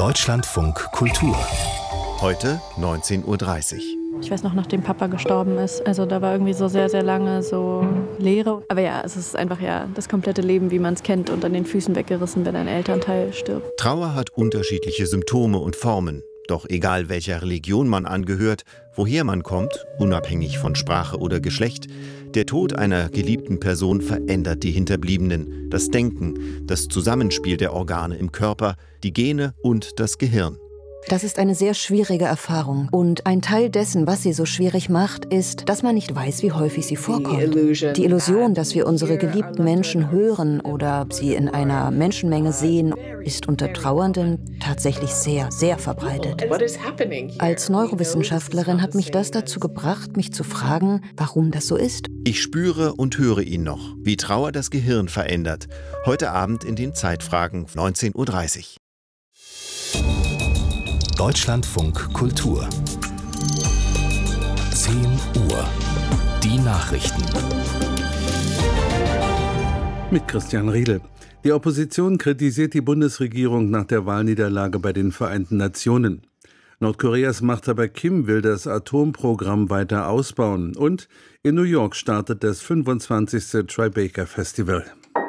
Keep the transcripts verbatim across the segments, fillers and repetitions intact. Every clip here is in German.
Deutschlandfunk Kultur. Heute neunzehn Uhr dreißig. Ich weiß noch, nachdem Papa gestorben ist. Also da war irgendwie so sehr, sehr lange so Leere. Aber ja, es ist einfach ja das komplette Leben, wie man es kennt, und an den Füßen weggerissen, wenn ein Elternteil stirbt. Trauer hat unterschiedliche Symptome und Formen. Doch egal welcher Religion man angehört, woher man kommt, unabhängig von Sprache oder Geschlecht, der Tod einer geliebten Person verändert die Hinterbliebenen, das Denken, das Zusammenspiel der Organe im Körper, die Gene und das Gehirn. Das ist eine sehr schwierige Erfahrung. Und ein Teil dessen, was sie so schwierig macht, ist, dass man nicht weiß, wie häufig sie vorkommt. Die Illusion, dass wir unsere geliebten Menschen hören oder sie in einer Menschenmenge sehen, ist unter Trauernden tatsächlich sehr, sehr verbreitet. Als Neurowissenschaftlerin hat mich das dazu gebracht, mich zu fragen, warum das so ist. Ich spüre und höre ihn noch, wie Trauer das Gehirn verändert. Heute Abend in den Zeitfragen neunzehn Uhr dreißig. Deutschlandfunk Kultur. zehn Uhr. Die Nachrichten. Mit Christian Riedel. Die Opposition kritisiert die Bundesregierung nach der Wahlniederlage bei den Vereinten Nationen. Nordkoreas Machthaber Kim will das Atomprogramm weiter ausbauen. Und in New York startet das fünfundzwanzigste Tribeca Festival.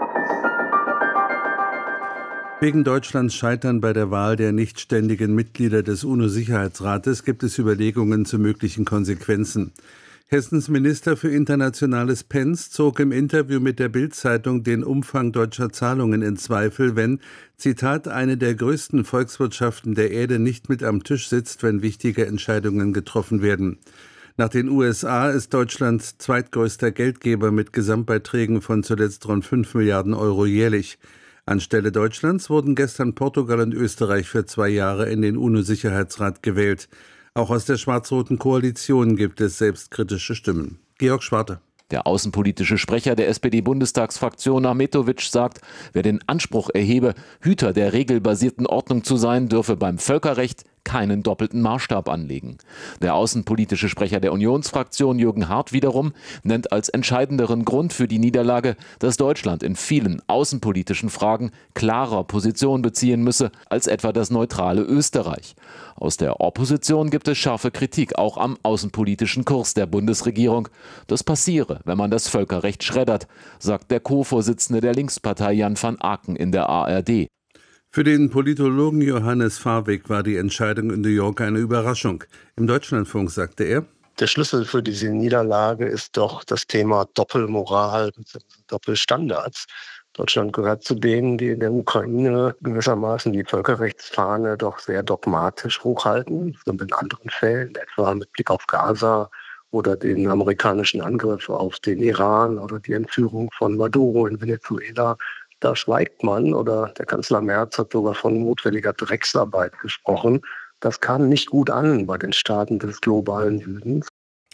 Wegen Deutschlands Scheitern bei der Wahl der nicht ständigen Mitglieder des UNO-Sicherheitsrates gibt es Überlegungen zu möglichen Konsequenzen. Hessens Minister für Internationales Pence zog im Interview mit der Bild-Zeitung den Umfang deutscher Zahlungen in Zweifel, wenn, Zitat, eine der größten Volkswirtschaften der Erde nicht mit am Tisch sitzt, wenn wichtige Entscheidungen getroffen werden. Nach den U S A ist Deutschlands zweitgrößter Geldgeber mit Gesamtbeiträgen von zuletzt rund fünf Milliarden Euro jährlich. Anstelle Deutschlands wurden gestern Portugal und Österreich für zwei Jahre in den UNO-Sicherheitsrat gewählt. Auch aus der schwarz-roten Koalition gibt es selbstkritische Stimmen. Georg Schwarte. Der außenpolitische Sprecher der S P D-Bundestagsfraktion Ahmetovic sagt, wer den Anspruch erhebe, Hüter der regelbasierten Ordnung zu sein, dürfe beim Völkerrecht keinen doppelten Maßstab anlegen. Der außenpolitische Sprecher der Unionsfraktion Jürgen Hart wiederum nennt als entscheidenderen Grund für die Niederlage, dass Deutschland in vielen außenpolitischen Fragen klarer Position beziehen müsse als etwa das neutrale Österreich. Aus der Opposition gibt es scharfe Kritik auch am außenpolitischen Kurs der Bundesregierung. Das passiere, wenn man das Völkerrecht schreddert, sagt der Co-Vorsitzende der Linkspartei Jan van Aken in der A R D. Für den Politologen Johannes Farwig war die Entscheidung in New York eine Überraschung. Im Deutschlandfunk sagte er: Der Schlüssel für diese Niederlage ist doch das Thema Doppelmoral, Doppelstandards. Deutschland gehört zu denen, die in der Ukraine gewissermaßen die Völkerrechtsfahne doch sehr dogmatisch hochhalten. Und in anderen Fällen, etwa mit Blick auf Gaza oder den amerikanischen Angriff auf den Iran oder die Entführung von Maduro in Venezuela, da schweigt man, oder der Kanzler Merz hat sogar von notwendiger Drecksarbeit gesprochen. Das kam nicht gut an bei den Staaten des globalen Südens.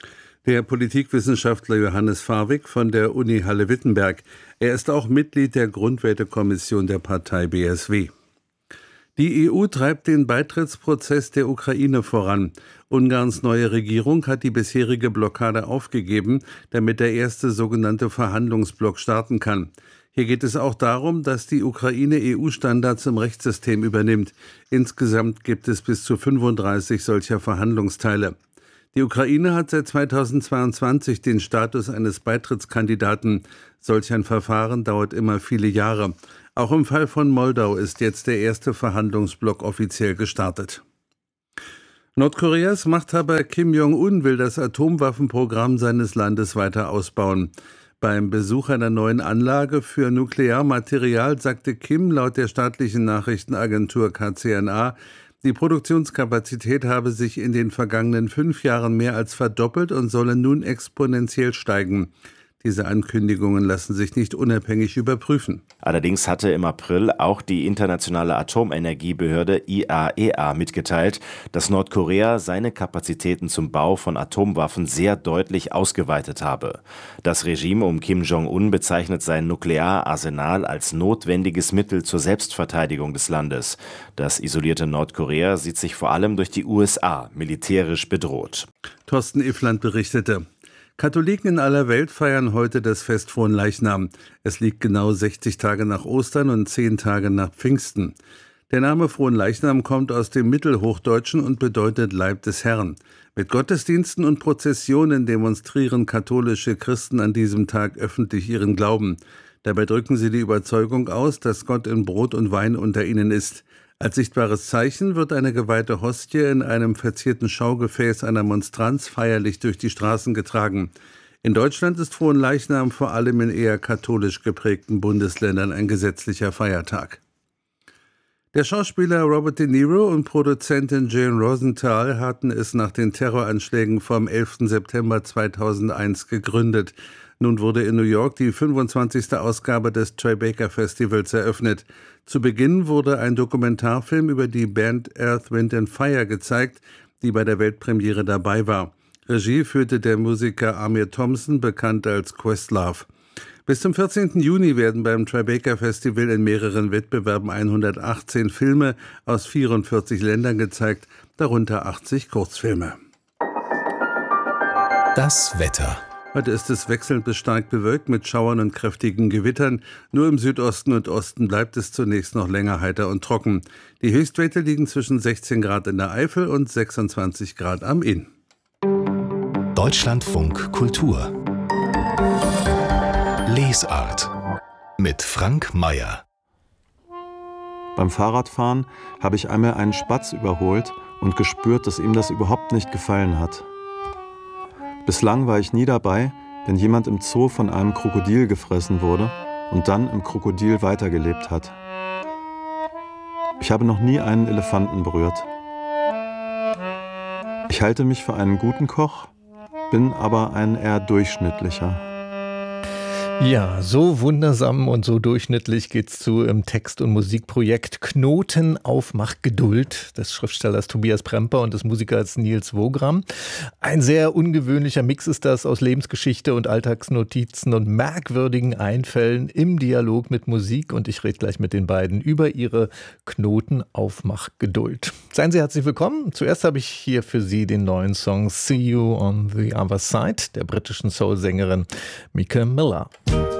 Der Politikwissenschaftler Johannes Farwig von der Uni Halle-Wittenberg. Er ist auch Mitglied der Grundwertekommission der Partei B S W. Die E U treibt den Beitrittsprozess der Ukraine voran. Ungarns neue Regierung hat die bisherige Blockade aufgegeben, damit der erste sogenannte Verhandlungsblock starten kann. Hier geht es auch darum, dass die Ukraine E U-Standards im Rechtssystem übernimmt. Insgesamt gibt es bis zu fünfunddreißig solcher Verhandlungsteile. Die Ukraine hat seit zweitausendzweiundzwanzig den Status eines Beitrittskandidaten. Solch ein Verfahren dauert immer viele Jahre. Auch im Fall von Moldau ist jetzt der erste Verhandlungsblock offiziell gestartet. Nordkoreas Machthaber Kim Jong-un will das Atomwaffenprogramm seines Landes weiter ausbauen. Beim Besuch einer neuen Anlage für Nuklearmaterial sagte Kim laut der staatlichen Nachrichtenagentur K C N A, die Produktionskapazität habe sich in den vergangenen fünf Jahren mehr als verdoppelt und solle nun exponentiell steigen. Diese Ankündigungen lassen sich nicht unabhängig überprüfen. Allerdings hatte im April auch die internationale Atomenergiebehörde I A E A mitgeteilt, dass Nordkorea seine Kapazitäten zum Bau von Atomwaffen sehr deutlich ausgeweitet habe. Das Regime um Kim Jong-un bezeichnet sein Nukleararsenal als notwendiges Mittel zur Selbstverteidigung des Landes. Das isolierte Nordkorea sieht sich vor allem durch die U S A militärisch bedroht. Thorsten Iffland berichtete. Katholiken in aller Welt feiern heute das Fest Fronleichnam. Es liegt genau sechzig Tage nach Ostern und zehn Tage nach Pfingsten. Der Name Fronleichnam kommt aus dem Mittelhochdeutschen und bedeutet Leib des Herrn. Mit Gottesdiensten und Prozessionen demonstrieren katholische Christen an diesem Tag öffentlich ihren Glauben. Dabei drücken sie die Überzeugung aus, dass Gott in Brot und Wein unter ihnen ist. Als sichtbares Zeichen wird eine geweihte Hostie in einem verzierten Schaugefäß einer Monstranz feierlich durch die Straßen getragen. In Deutschland ist Fronleichnam vor allem in eher katholisch geprägten Bundesländern ein gesetzlicher Feiertag. Der Schauspieler Robert De Niro und Produzentin Jane Rosenthal hatten es nach den Terroranschlägen vom elften September zweitausendeins gegründet. Nun wurde in New York die fünfundzwanzigste Ausgabe des Tribeca Festivals eröffnet. Zu Beginn wurde ein Dokumentarfilm über die Band Earth, Wind and Fire gezeigt, die bei der Weltpremiere dabei war. Regie führte der Musiker Amir Thompson, bekannt als Questlove. Bis zum vierzehnten Juni werden beim Tribeca Festival in mehreren Wettbewerben hundertachtzehn Filme aus vierundvierzig Ländern gezeigt, darunter achtzig Kurzfilme. Das Wetter. Heute ist es wechselnd bis stark bewölkt mit Schauern und kräftigen Gewittern. Nur im Südosten und Osten bleibt es zunächst noch länger heiter und trocken. Die Höchstwerte liegen zwischen sechzehn Grad in der Eifel und sechsundzwanzig Grad am Inn. Deutschlandfunk Kultur. Lesart mit Frank Mayer. Beim Fahrradfahren habe ich einmal einen Spatz überholt und gespürt, dass ihm das überhaupt nicht gefallen hat. Bislang war ich nie dabei, wenn jemand im Zoo von einem Krokodil gefressen wurde und dann im Krokodil weitergelebt hat. Ich habe noch nie einen Elefanten berührt. Ich halte mich für einen guten Koch, bin aber ein eher durchschnittlicher. Ja, so wundersam und so durchschnittlich geht's zu im Text- und Musikprojekt Knoten auf Mach Geduld des Schriftstellers Tobias Premper und des Musikers Nils Wogram. Ein sehr ungewöhnlicher Mix ist das aus Lebensgeschichte und Alltagsnotizen und merkwürdigen Einfällen im Dialog mit Musik. Und ich rede gleich mit den beiden über ihre Knoten auf Mach Geduld. Seien Sie herzlich willkommen. Zuerst habe ich hier für Sie den neuen Song See You on the Other Side der britischen Soul-Sängerin Mika Miller.